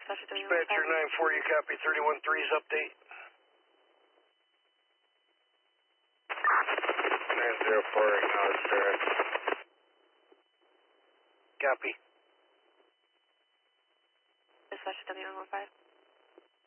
Dispatcher 9-4, you copy 31-3's update? 904, acknowledge direct. Copy. Dispatcher W115.